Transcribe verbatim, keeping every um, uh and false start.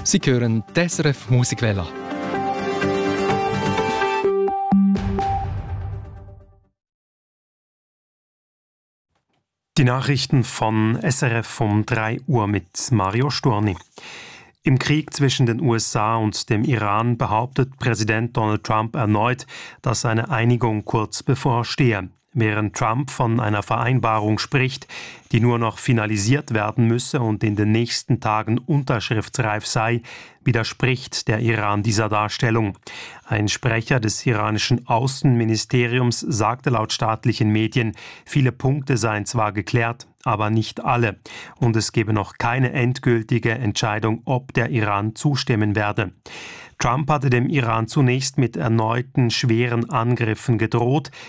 Sie hören die S R F Musikwelle. Die Nachrichten von S R F um drei Uhr mit Mario Storni. Im Krieg zwischen den U S A und dem Iran behauptet Präsident Donald Trump erneut, dass eine Einigung kurz bevorstehe. Während Trump von einer Vereinbarung spricht, die nur noch finalisiert werden müsse und in den nächsten Tagen unterschriftsreif sei, widerspricht der Iran dieser Darstellung. Ein Sprecher des iranischen Außenministeriums sagte laut staatlichen Medien, viele Punkte seien zwar geklärt, aber nicht alle. Und es gebe noch keine endgültige Entscheidung, ob der Iran zustimmen werde. Trump hatte dem Iran zunächst mit erneuten schweren Angriffen gedroht.